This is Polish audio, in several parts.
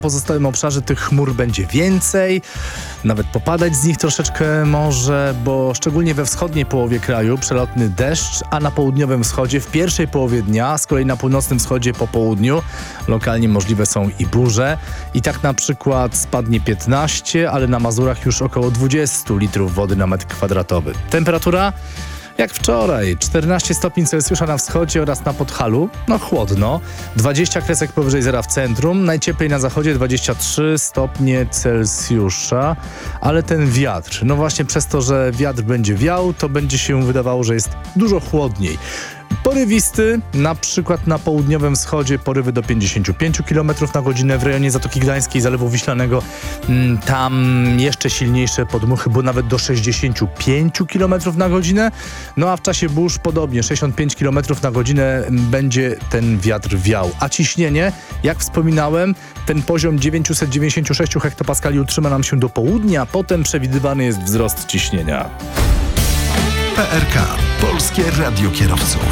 pozostałym obszarze tych chmur będzie więcej, nawet popadać z nich troszeczkę może, bo szczególnie we wschodniej połowie kraju przelotny deszcz, a na południowym wschodzie w pierwszej połowie dnia, z kolei na północnym wschodzie po południu lokalnie możliwe są i burze. I tak na przykład spadnie 15, ale na Mazurach już około 20 litrów wody na metr kwadratowy. Temperatura? Jak wczoraj, 14 stopni Celsjusza na wschodzie oraz na Podhalu, no chłodno, 20 kresek powyżej zera w centrum, najcieplej na zachodzie 23 stopnie Celsjusza, ale ten wiatr, no właśnie przez to, że wiatr będzie wiał, to będzie się wydawało, że jest dużo chłodniej. Porywisty, na przykład na południowym wschodzie porywy do 55 km na godzinę, w rejonie Zatoki Gdańskiej, Zalewu Wiślanego tam jeszcze silniejsze podmuchy, bo nawet do 65 km na godzinę. No a w czasie burz podobnie, 65 km na godzinę będzie ten wiatr wiał. A ciśnienie, jak wspominałem, ten poziom 996 hektopaskali utrzyma nam się do południa, potem przewidywany jest wzrost ciśnienia. PRK. Polskie Radio Kierowców.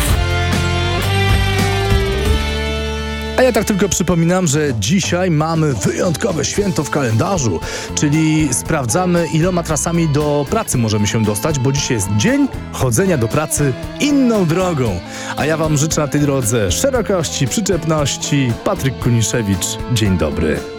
A ja tak tylko przypominam, że dzisiaj mamy wyjątkowe święto w kalendarzu, czyli sprawdzamy, iloma trasami do pracy możemy się dostać, bo dzisiaj jest dzień chodzenia do pracy inną drogą. A ja wam życzę na tej drodze szerokości, przyczepności. Patryk Kuniszewicz, dzień dobry.